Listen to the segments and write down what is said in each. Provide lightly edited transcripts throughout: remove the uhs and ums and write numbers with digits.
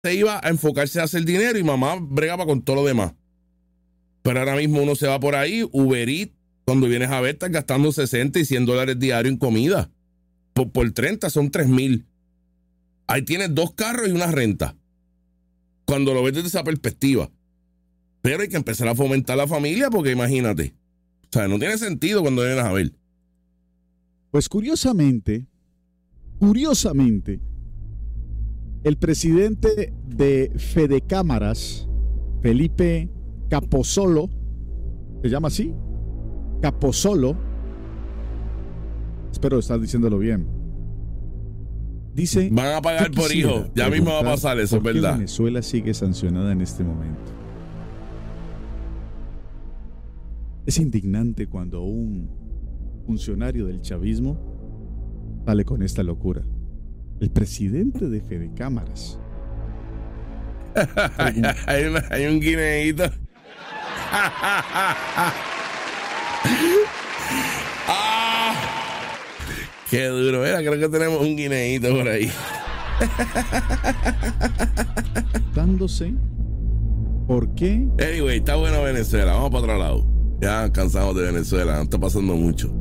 se iba a enfocarse a hacer dinero y mamá bregaba con todo lo demás. Pero ahora mismo uno se va por ahí, Uber Eats, cuando vienes a ver, estás gastando $60 y $100 diario en comida. Por 30 son 3,000. Ahí tienes 2 carros y una renta. Cuando lo ves desde esa perspectiva. Pero hay que empezar a fomentar la familia porque imagínate. O sea, no tiene sentido cuando vienes a ver. Pues curiosamente, el presidente de Fedecámaras, Felipe Capozolo, ¿se llama así? Capozolo, espero estar diciéndolo bien. Dice: van a pagar por hijo. Ya mismo va a pasar eso, es verdad. Venezuela sigue sancionada en este momento. Es indignante cuando un funcionario del chavismo sale con esta locura. El presidente de Fedecámaras. hay un guineíto. Qué duro, mira, creo que tenemos un guineíto por ahí. Dándose. ¿Por qué? Anyway, está bueno Venezuela, vamos para otro lado. Ya cansamos de Venezuela, no está pasando mucho.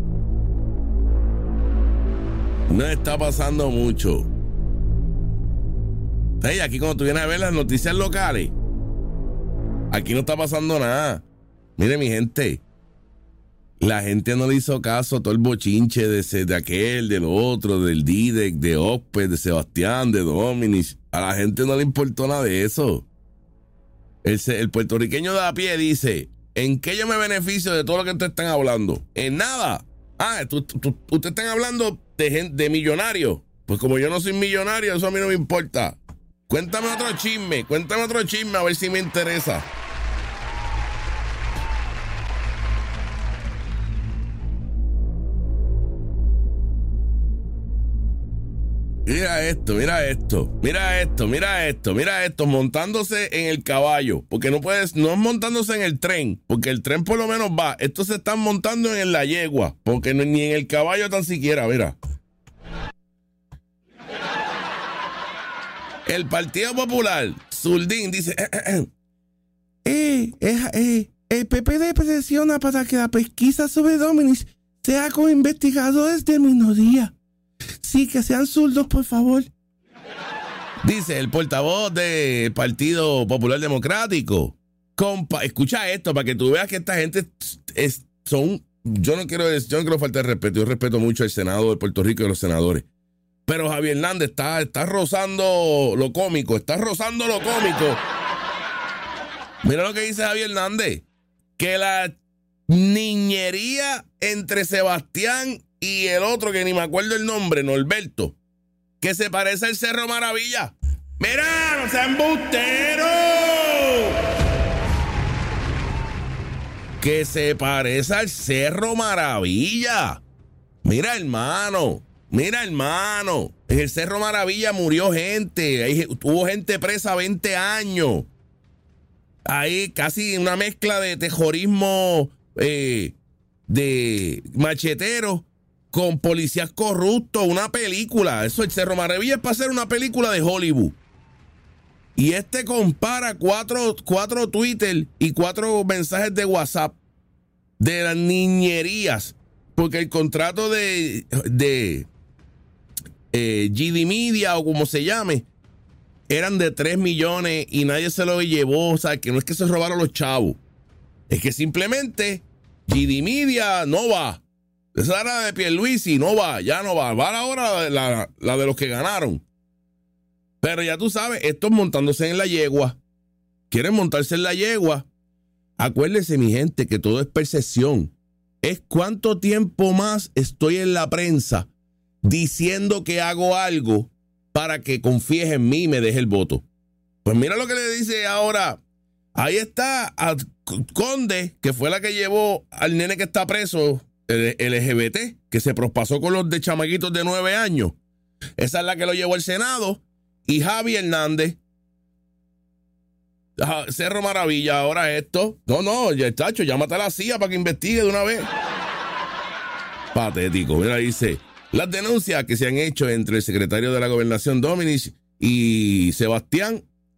No está pasando mucho. Hey, aquí cuando tú vienes a ver las noticias locales, aquí no está pasando nada. Mire, mi gente, la gente no le hizo caso a todo el bochinche de aquel, del otro, del Didec, de Ospe, de Sebastián, de Dominis. A la gente no le importó nada de eso. El puertorriqueño de a pie dice: ¿en qué yo me beneficio de todo lo que ustedes están hablando? En nada. Ustedes están hablando de millonarios. Pues como yo no soy millonario, eso a mí no me importa. Cuéntame otro chisme a ver si me interesa. Mira esto, montándose en el caballo, porque no es montándose en el tren, porque el tren por lo menos va, estos se están montando en la yegua, porque ni en el caballo tan siquiera, mira. El Partido Popular, Zuldín, dice, el PPD presiona para que la pesquisa sobre Dominis sea con investigadores de minoría. Sí, que sean zurdos, por favor. Dice el portavoz del Partido Popular Democrático. Escucha esto para que tú veas que esta gente son. Yo no quiero faltar de respeto. Yo respeto mucho al Senado de Puerto Rico y a los senadores. Pero Javier Hernández está rozando lo cómico. Mira lo que dice Javier Hernández. Que la niñería entre Sebastián y el otro que ni me acuerdo el nombre, Norberto, que se parece al Cerro Maravilla. ¡Mira, no sea embustero! Que se parece al Cerro Maravilla. Mira, hermano. En el Cerro Maravilla murió gente. Hubo gente presa 20 años. Ahí casi una mezcla de terrorismo de macheteros con policías corruptos, una película. Eso, el Cerro Maravilla es para hacer una película de Hollywood. Y compara cuatro Twitter y 4 mensajes de WhatsApp de las niñerías. Porque el contrato de GD Media o como se llame, eran de 3 millones y nadie se lo llevó. O sea, que no es que se robaron los chavos. Es que simplemente GD Media no va. Esa era de Pierluisi, ya no va. Va ahora la de los que ganaron. Pero ya tú sabes, estos montándose en la yegua. Quieren montarse en la yegua. Acuérdense, mi gente, que todo es percepción. Es cuánto tiempo más estoy en la prensa diciendo que hago algo para que confíes en mí y me deje el voto. Pues mira lo que le dice ahora. Ahí está a Conde, que fue la que llevó al nene que está preso, el LGBT, que se prospasó con los de chamaquitos de 9 años. Esa es la que lo llevó al Senado. Y Javi Hernández, Cerro Maravilla, ahora esto. No, ya tacho, llámate a la CIA para que investigue de una vez. Patético. Mira, dice, las denuncias que se han hecho entre el secretario de la Gobernación, Dominis, y Sebastián,